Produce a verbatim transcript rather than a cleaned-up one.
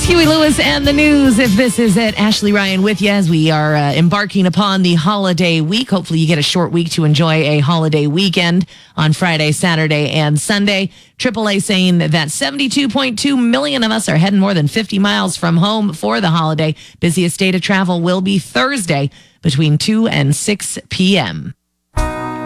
Huey Lewis and the news. If this is it, Ashley Ryan with you as we are uh, embarking upon the holiday week. Hopefully you get a short week to enjoy a holiday weekend on Friday, Saturday, and Sunday. triple A saying that seventy-two point two million of us are heading more than fifty miles from home for the holiday. Busiest day to travel will be Thursday between two and six p.m.